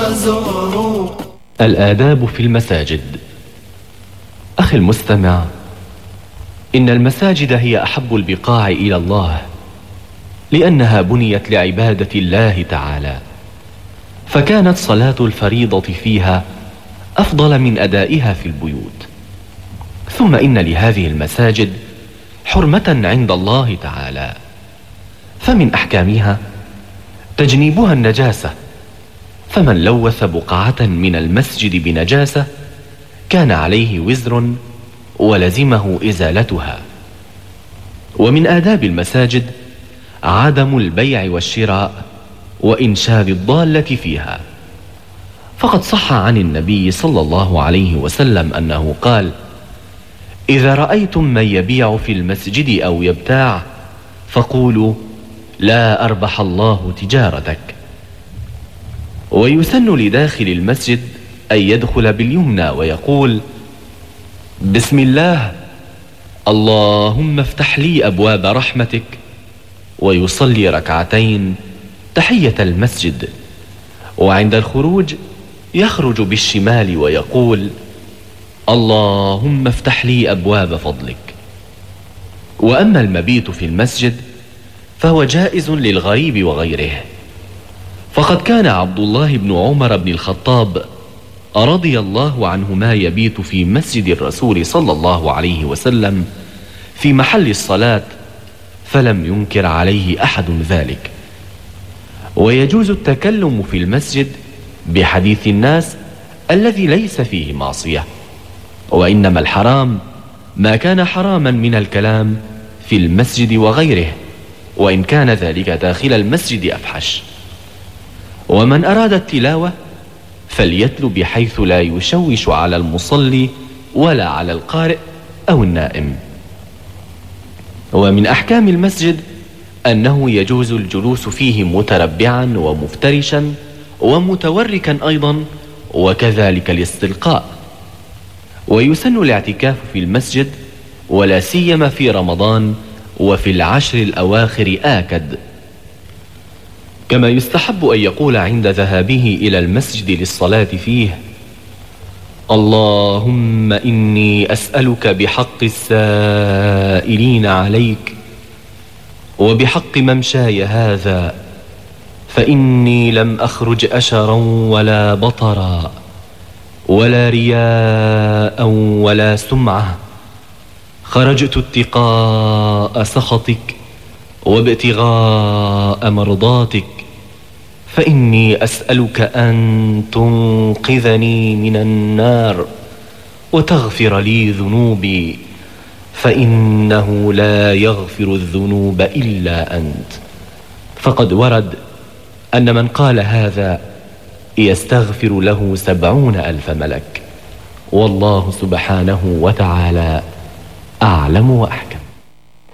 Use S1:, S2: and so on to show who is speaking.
S1: الآداب في المساجد. أخي المستمع، إن المساجد هي أحب البقاع إلى الله، لأنها بنيت لعبادة الله تعالى، فكانت صلاة الفريضة فيها أفضل من أدائها في البيوت. ثم إن لهذه المساجد حرمة عند الله تعالى، فمن أحكامها تجنيبها النجاسة، فمن لوث بقعة من المسجد بنجاسة كان عليه وزر ولزمه إزالتها. ومن آداب المساجد عدم البيع والشراء وإنشاد الضالة فيها، فقد صح عن النبي صلى الله عليه وسلم أنه قال: إذا رأيتم من يبيع في المسجد أو يبتاع فقولوا: لا أربح الله تجارتك. ويسن لداخل المسجد أن يدخل باليمنى ويقول: بسم الله، اللهم افتح لي أبواب رحمتك، ويصلي ركعتين تحية المسجد. وعند الخروج يخرج بالشمال ويقول: اللهم افتح لي أبواب فضلك. وأما المبيت في المسجد فهو جائز للغريب وغيره، فقد كان عبد الله بن عمر بن الخطاب رضي الله عنهما يبيت في مسجد الرسول صلى الله عليه وسلم في محل الصلاة، فلم ينكر عليه أحد ذلك. ويجوز التكلم في المسجد بحديث الناس الذي ليس فيه معصية، وإنما الحرام ما كان حراما من الكلام في المسجد وغيره، وإن كان ذلك داخل المسجد أفحش. ومن أراد التلاوة فليتل بحيث لا يشوش على المصلي ولا على القارئ أو النائم. ومن أحكام المسجد أنه يجوز الجلوس فيه متربعا ومفترشا ومتوركا أيضا، وكذلك الاستلقاء. ويسن الاعتكاف في المسجد، ولا سيما في رمضان وفي العشر الأواخر آكد. كما يستحب أن يقول عند ذهابه إلى المسجد للصلاة فيه: اللهم إني أسألك بحق السائلين عليك وبحق ممشاي هذا، فإني لم أخرج أشرا ولا بطرا ولا رياء ولا سمعة، خرجت اتقاء سخطك وابتغاء مرضاتك، فإني أسألك أن تنقذني من النار وتغفر لي ذنوبي، فإنه لا يغفر الذنوب إلا أنت. فقد ورد أن من قال هذا يستغفر له 70,000 ملك، والله سبحانه وتعالى أعلم وأحكم.